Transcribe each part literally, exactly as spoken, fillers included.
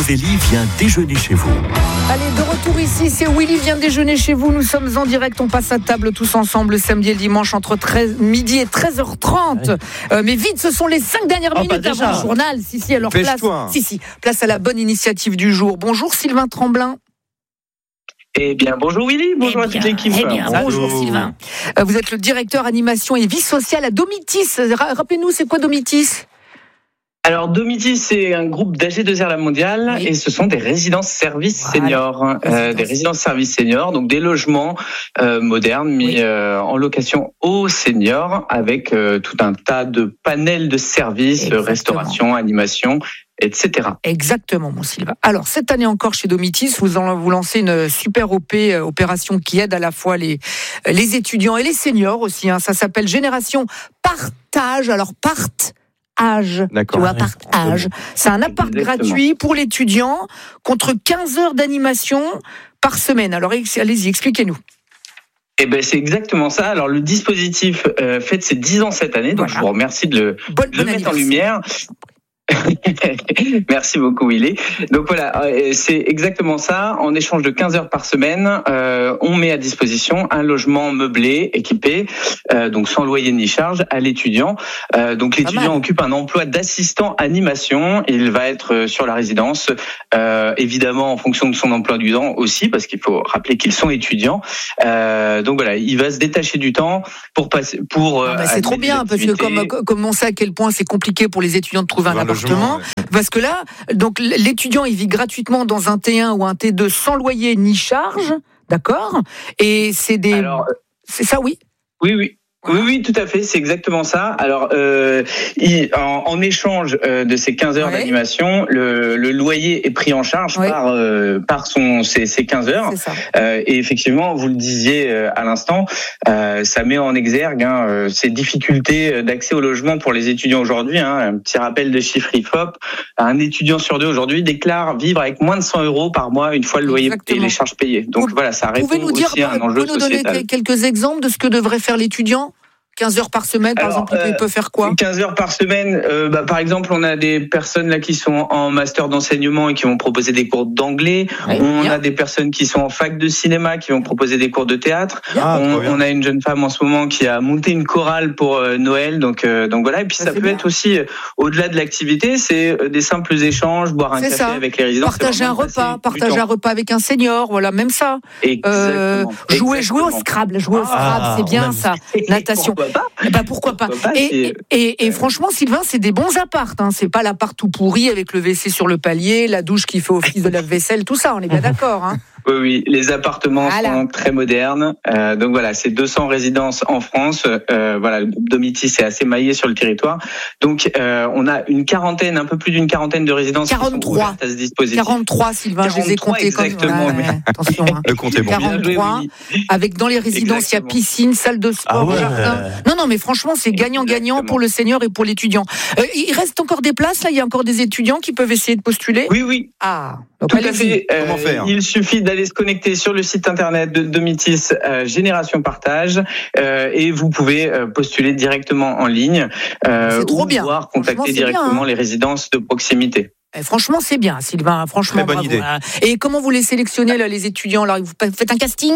Novelli vient déjeuner chez vous. Allez, de retour ici, c'est Willy vient déjeuner chez vous. Nous sommes en direct, on passe à table tous ensemble le samedi et le dimanche entre treize, midi et treize heures trente. Ouais. Euh, mais vite, ce sont les cinq dernières oh, minutes avant le journal. Si, si, alors place, si, si, place à la bonne initiative du jour. Bonjour Sylvain Tremblin. Eh bien, bonjour Willy, bonjour eh bien, à toute l'équipe. Eh bien, bonjour Sylvain. Euh, vous êtes le directeur animation et vie sociale à Domitis. Rappelez-nous, c'est quoi Domitis ? Alors, Domitis, c'est un groupe d'A G deux R La Mondiale oui. et ce sont des résidences-services voilà. seniors. Euh, des résidences-services seniors, donc des logements euh, modernes mis oui. euh, en location aux seniors avec euh, tout un tas de panels de services, Exactement. restauration, animation, et cetera. Exactement, mon Sylvain. Alors, cette année encore chez Domitis, vous, en, vous lancez une super O P, euh, opération qui aide à la fois les, les étudiants et les seniors aussi. Hein. Ça s'appelle Génération Partage. Alors, parte Âge, D'accord. tu vois, part âge. C'est un appart Exactement. gratuit pour l'étudiant contre quinze heures d'animation par semaine. Alors, allez-y, expliquez-nous. Eh ben, c'est exactement ça. Alors, le dispositif euh, fête ses dix ans cette année, donc voilà. je vous remercie de le, bonne, de le mettre en lumière. Merci beaucoup Willy. Donc voilà, c'est exactement ça. En échange de quinze heures par semaine, euh, on met à disposition un logement meublé, équipé, euh, donc sans loyer ni charge, à l'étudiant. Euh, donc l'étudiant occupe un emploi d'assistant animation. Il va être sur la résidence, euh, évidemment en fonction de son emploi du temps aussi, parce qu'il faut rappeler qu'ils sont étudiants. Euh, donc voilà, il va se détacher du temps pour passer, pour. Ah bah c'est trop bien parce que comme comme on sait à quel point c'est compliqué pour les étudiants de trouver un appartement. Ouais. Parce que là, donc l'étudiant il vit gratuitement dans un T un ou un T deux sans loyer ni charge, d'accord ? Et c'est des, Alors, c'est ça, oui. Oui, oui. Oui, oui, tout à fait, c'est exactement ça. Alors, euh, il, en, en échange euh, de ces quinze heures ouais. d'animation, le, le loyer est pris en charge ouais. par euh, par son ces, ces quinze heures. C'est ça. Euh, et effectivement, vous le disiez euh, à l'instant, euh, ça met en exergue hein, euh, ces difficultés d'accès au logement pour les étudiants aujourd'hui. Hein. Un petit rappel de chiffres I F O P, un étudiant sur deux aujourd'hui déclare vivre avec moins de cent euros par mois une fois le loyer Exactement. et les charges payées. Donc vous, voilà, ça répond pouvez nous dire, aussi à un enjeu sociétal. Vous sociétal. nous donner quelques exemples de ce que devrait faire l'étudiant ? quinze heures par semaine, par Alors, exemple, euh, il peut faire quoi ? quinze heures par semaine, euh, bah, par exemple, on a des personnes là qui sont en master d'enseignement et qui vont proposer des cours d'anglais. Oui, on bien. a des personnes qui sont en fac de cinéma qui vont proposer des cours de théâtre. Ah, on, on a une jeune femme en ce moment qui a monté une chorale pour euh, Noël, donc euh, donc voilà. Et puis ça, ça peut bien. être aussi euh, au-delà de l'activité, c'est euh, des simples échanges, boire un c'est café ça. avec les résidents. Partager un repas, partager un repas avec un senior, voilà, même ça. Euh, jouer, Exactement. jouer au Scrabble, jouer au Scrabble, ah, c'est bien ça. Natation. Bah pourquoi pas, pourquoi pas et, et, et, et franchement Sylvain c'est des bons apparts hein. C'est pas l'appart tout pourri avec le W C sur le palier, la douche qui fait office de lave-vaisselle, tout ça on est bien d'accord hein. Oui, oui, les appartements voilà. sont très modernes. Euh, donc voilà, c'est deux cents résidences en France. Euh, voilà, le groupe Domitis est assez maillé sur le territoire. Donc euh, on a une quarantaine, un peu plus d'une quarantaine de résidences quarante-trois qui sont ouvertes à ce dispositif. quarante-trois, Sylvain, je les ai comptés comme exactement. Ouais, ouais, attention. Hein. Le compte est bon. quarante-trois, avec dans les résidences, il y a piscine, salle de sport, ah ouais. jardin. Non, non, mais franchement, c'est gagnant-gagnant pour le senior et pour l'étudiant. Euh, il reste encore des places là. Il y a encore des étudiants qui peuvent essayer de postuler. Oui, oui. Ah. Donc Tout à fait. Euh, Comment faire Il suffit d'aller se connecter sur le site internet de Domitis euh, Génération Partage euh, et vous pouvez euh, postuler directement en ligne euh, c'est trop ou bien. pouvoir contacter directement bien, hein. les résidences de proximité. Et franchement, c'est bien, Sylvain. Franchement, Très bonne bravo. idée. Et comment vous les sélectionnez là, les étudiants là, vous faites un casting ?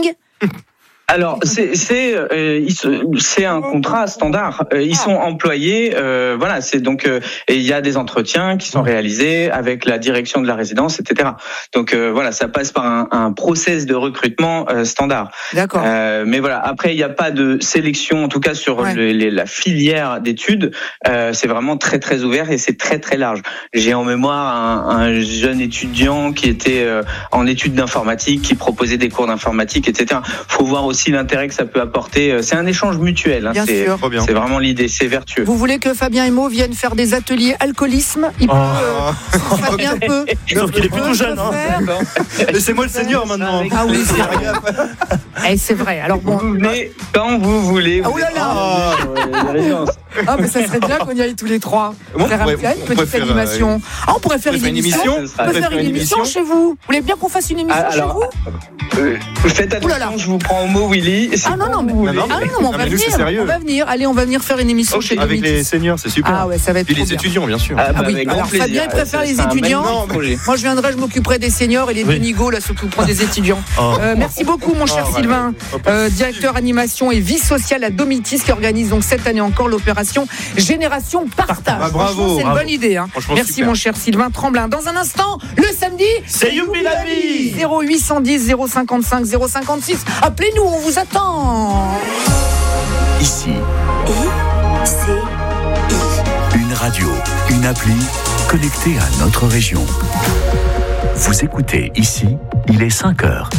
Alors c'est c'est euh, c'est un contrat standard. Euh, ils sont employés. Euh, voilà, c'est donc euh, et il y a des entretiens qui sont réalisés avec la direction de la résidence, et cetera. Donc euh, voilà, ça passe par un, un process de recrutement euh, standard. D'accord. Euh, mais voilà, après il n'y a pas de sélection, en tout cas sur ouais. le, les, la filière d'études. Euh, c'est vraiment très très ouvert et c'est très très large. J'ai en mémoire un, un jeune étudiant qui était euh, en études d'informatique, qui proposait des cours d'informatique, et cetera. Faut voir aussi aussi l'intérêt que ça peut apporter. C'est un échange mutuel. Hein. Bien c'est, sûr. c'est vraiment l'idée. C'est vertueux. Vous voulez que Fabien et Mo viennent faire des ateliers alcoolisme ? Il peut, oh. euh, Fabien peut. Sauf qu'il est plutôt jeune. Hein. Laissez-moi le senior maintenant. Ah oui, c'est vrai. Et c'est vrai. Alors bon. Vous venez quand vous voulez. Ah, oh là là. Oh. Ah, mais ça serait bien qu'on y aille tous les trois. Bon, faire pourrait, un, une petite animation. Euh, ah, on pourrait faire une, une émission. On peut faire une émission chez vous. Vous voulez bien qu'on fasse une émission ah, alors, chez vous euh, Faites attention, je vous prends au mot, Willy. Ah non, non, mais, non, non, ah, non, on va venir. On va venir. Allez, on va venir faire une émission chez vous. Avec les seniors, c'est super. Ah ouais, ça va être. Et les étudiants, bien sûr. Ah oui. Alors Fabien, il préfère les étudiants. Moi, je viendrai, je m'occuperai des seniors et les Denigo là s'occuperont des étudiants. Merci beaucoup, mon cher Sylvain, directeur animation et vie sociale à Domitis, qui organise donc cette année encore l'opération Génération Partage. Ah, bravo, c'est une bravo. bonne idée. Hein. Merci super. Mon cher Sylvain Tremblin. Dans un instant, le samedi, c'est Youpi la vie. zéro huit cent dix zéro cinquante-cinq zéro cinquante-six. Appelez-nous, on vous attend. Ici. I, C, I. Une radio, une appli connectée à notre région. Vous écoutez Ici, il est cinq heures.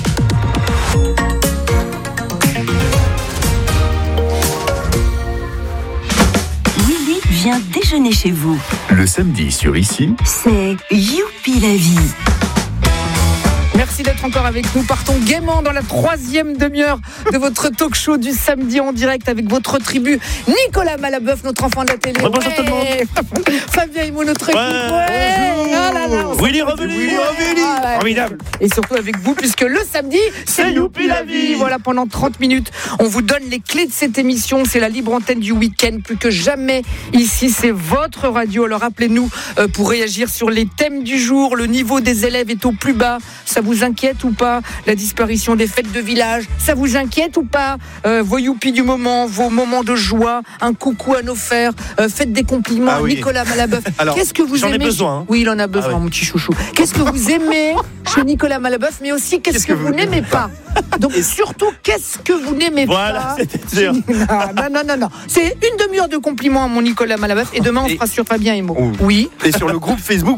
Viens déjeuner chez vous. Le samedi sur Ici, c'est Youpi la vie. Merci d'être encore avec nous. Partons gaiement dans la troisième demi-heure de votre talk show du samedi en direct avec votre tribu. Nicolas Malabeuf, notre enfant de la télé. Bonjour ouais. tout le monde. Fabien Himo, notre équipe. Ouais. Ouais. Ah là là, Willy revenu. Willy revenu. Ah, ouais. Formidable. Et surtout avec vous, puisque le samedi, c'est, c'est Youpi la vie. Voilà, pendant trente minutes, on vous donne les clés de cette émission. C'est la libre antenne du week-end. Plus que jamais, ici, c'est votre radio. Alors appelez-nous euh, pour réagir sur les thèmes du jour. Le niveau des élèves est au plus bas. Ça vous inquiète ou pas? La disparition des fêtes de village, ça vous inquiète ou pas? euh, Vos youpi du moment, vos moments de joie, un coucou à nos frères, euh, faites des compliments à oui. Nicolas Malabeuf. Alors, qu'est-ce que vous j'en aimez? Ai besoin, hein. Oui, il en a besoin, ah ouais. mon petit chouchou. Qu'est-ce que vous aimez chez Nicolas Malabeuf, mais aussi qu'est-ce, qu'est-ce que, que vous n'aimez pas, pas Donc surtout, qu'est-ce que vous n'aimez voilà, pas? Voilà, c'était sûr. Non, non, non, non. C'est une demi-heure de compliments à mon Nicolas Malabeuf et demain on et... fera sur Fabien Himo. Oh. Oui. Et sur le groupe Facebook